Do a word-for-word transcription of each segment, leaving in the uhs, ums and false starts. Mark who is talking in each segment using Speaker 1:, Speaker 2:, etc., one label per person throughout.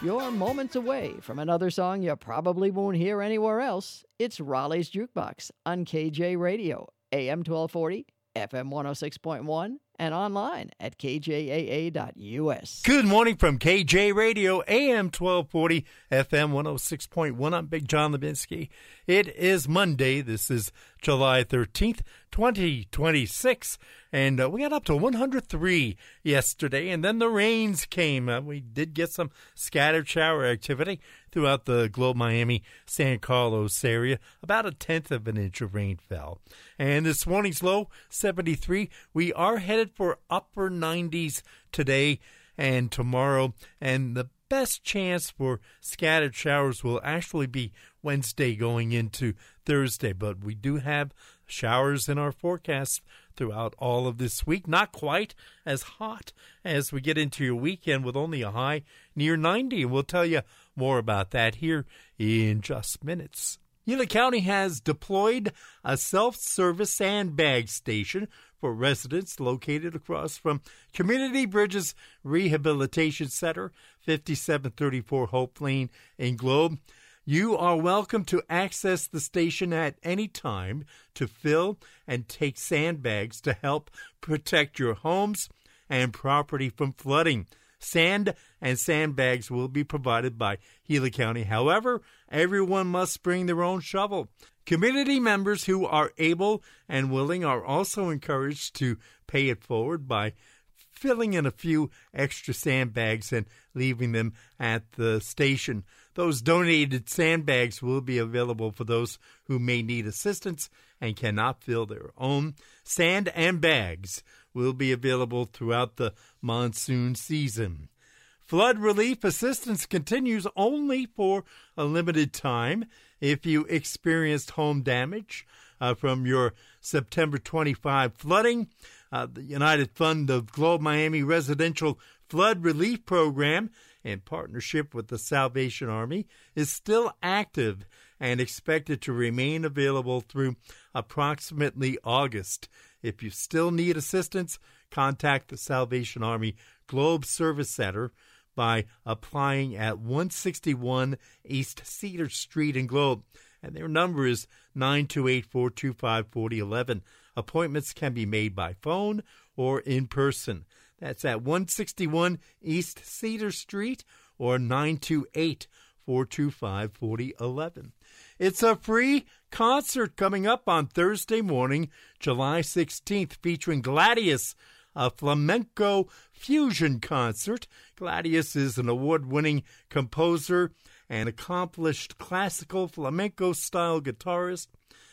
Speaker 1: You're moments away from another song you probably won't hear anywhere else. It's Raleigh's Jukebox on K J Radio, A M twelve forty, F M one oh six point one, and online at k j a a dot u s.
Speaker 2: Good morning from K J Radio, A M twelve forty, F M one oh six point one. I'm Big John Levinsky. It is Monday. This is July thirteenth, twenty twenty-six, and uh, we got up to one hundred three yesterday, and then the rains came. Uh, we did get some scattered shower activity throughout the Globe, Miami, San Carlos area. About a tenth of an inch of rain fell. And this morning's low, seventy-three. We are headed for upper nineties today and tomorrow, and the best chance for scattered showers will actually be Wednesday going into Thursday, but we do have showers in our forecast throughout all of this week. Not quite as hot as we get into your weekend with only a high near ninety. We'll tell you more about that here in just minutes. Gila County has deployed a self-service sandbag station for residents located across from Community Bridges Rehabilitation Center, fifty-seven thirty-four Hope Lane in Globe. You are welcome to access the station at any time to fill and take sandbags to help protect your homes and property from flooding. Sand and sandbags will be provided by Gila County. However, everyone must bring their own shovel. Community members who are able and willing are also encouraged to pay it forward by filling in a few extra sandbags and leaving them at the station. Those donated sandbags will be available for those who may need assistance and cannot fill their own. Sand and bags will be available throughout the monsoon season. Flood relief assistance continues only for a limited time. If you experienced home damage uh, from your September twenty-fifth flooding, uh, the United Fund of Globe Miami Residential Flood Relief Program, in partnership with the Salvation Army, is still active and expected to remain available through approximately August. If you still need assistance, contact the Salvation Army Globe Service Center by applying at one sixty-one East Cedar Street in Globe. And their number is nine two eight, four two five, four oh one one. Appointments can be made by phone or in person. That's at one sixty-one East Cedar Street or nine two eight, four two five, four oh one one. It's a free concert coming up on Thursday morning, July sixteenth, featuring Gladius, a flamenco fusion concert. Gladius is an award-winning composer and accomplished classical flamenco-style guitarist,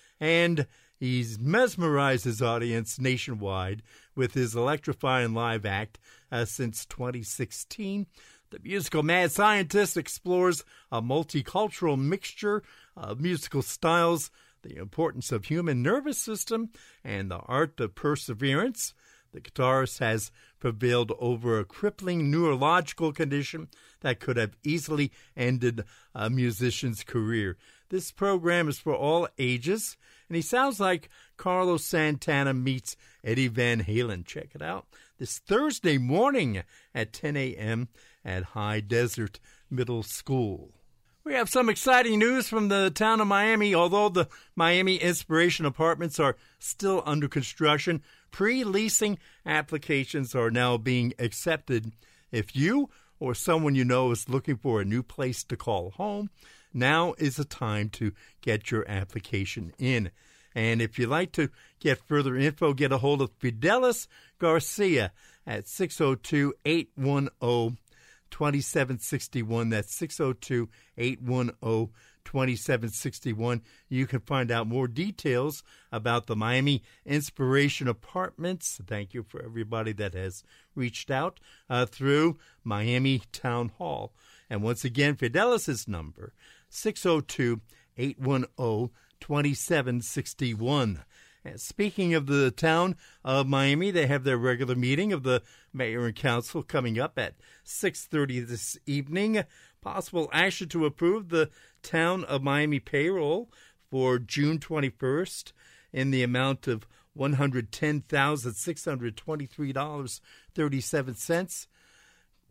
Speaker 2: and he's mesmerized his audience nationwide with his electrifying live act uh, since twenty sixteen. The musical mad scientist explores a multicultural mixture of musical styles, the importance of human nervous system, and the art of perseverance. The guitarist has prevailed over a crippling neurological condition that could have easily ended a musician's career. This program is for all ages, and he sounds like Carlos Santana meets Eddie Van Halen. Check it out this Thursday morning at ten a.m. at High Desert Middle School. We have some exciting news from the town of Miami. Although the Miami Inspiration Apartments are still under construction, pre-leasing applications are now being accepted. If you or someone you know is looking for a new place to call home, now is the time to get your application in. And if you'd like to get further info, get a hold of Fidelis Garcia at six oh two, eight one oh, two seven six one. That's six oh two, eight one oh, two seven six one. You can find out more details about the Miami Inspiration Apartments. Thank you for everybody that has reached out uh, through Miami Town Hall. And once again, Fidelis' number, six oh two, eight one oh, two seven six one. And speaking of the town of Miami, they have their regular meeting of the mayor and council coming up at six thirty this evening. Possible action to approve the town of Miami payroll for June twenty-first in the amount of one hundred ten thousand six hundred twenty-three dollars and thirty-seven cents.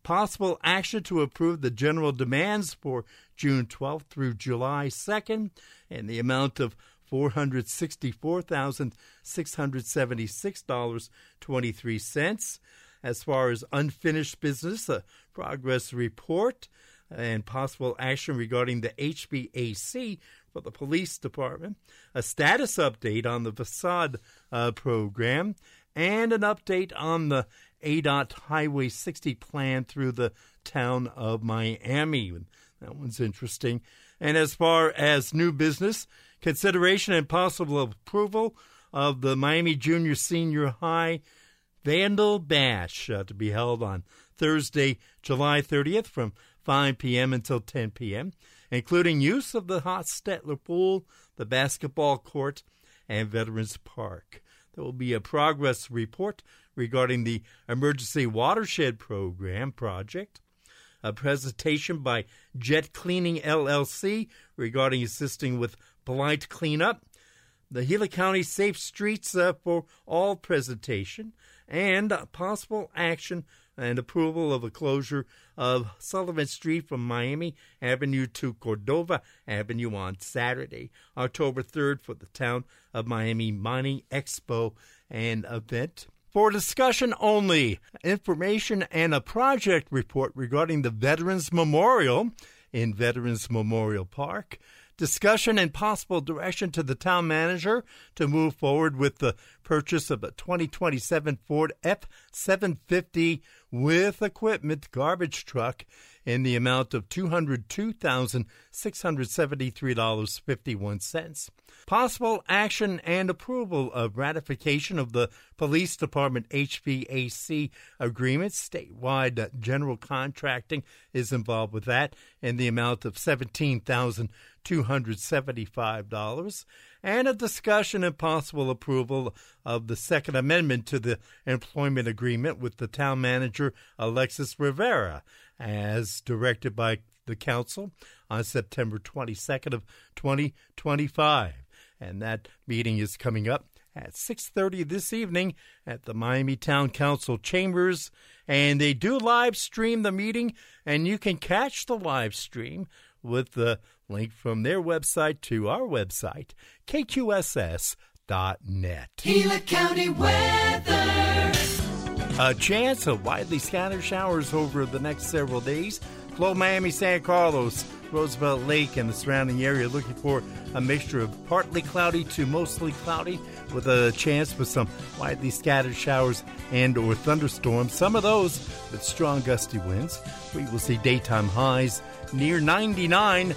Speaker 2: Possible action to approve the general demands for June twelfth through July second in the amount of four hundred sixty-four thousand six hundred seventy-six dollars and twenty-three cents. As far as unfinished business, a progress report and possible action regarding the H V A C for the police department, a status update on the facade uh, program, and an update on the A D O T Highway sixty plan through the town of Miami. That one's interesting. And as far as new business, consideration and possible approval of the Miami Junior Senior High Vandal Bash uh, to be held on Thursday, July thirtieth from five p.m. until ten p.m., including use of the Hostetler Pool, the basketball court, and Veterans Park. There will be a progress report regarding the Emergency Watershed Program project, a presentation by Jet Cleaning L L C regarding assisting with blight cleanup, the Gila County Safe Streets uh, for All presentation, and possible action and approval of a closure of Sullivan Street from Miami Avenue to Cordova Avenue on Saturday, October third, for the Town of Miami Mining Expo and event. For discussion only, information and a project report regarding the Veterans Memorial in Veterans Memorial Park. Discussion and possible direction to the town manager to move forward with the purchase of a twenty twenty-seven Ford F seven fifty with equipment garbage truck in the amount of two hundred two thousand six hundred seventy-three dollars and fifty-one cents. Possible action and approval of ratification of the Police Department H V A C agreement. Statewide general contracting is involved with that in the amount of seventeen thousand two hundred seventy-five dollars. And a discussion and possible approval of the Second Amendment to the employment agreement with the town manager, Alexis Rivera, as directed by the council on September twenty-second of twenty twenty-five. And that meeting is coming up at six thirty this evening at the Miami Town Council Chambers. And they do live stream the meeting, and you can catch the live stream with the link from their website to our website, K Q S S dot net.
Speaker 3: Gila County weather.
Speaker 2: A chance of widely scattered showers over the next several days. Flo, Miami, San Carlos, Roosevelt Lake, and the surrounding area looking for a mixture of partly cloudy to mostly cloudy with a chance for some widely scattered showers and or thunderstorms. Some of those with strong gusty winds. We will see daytime highs near ninety-nine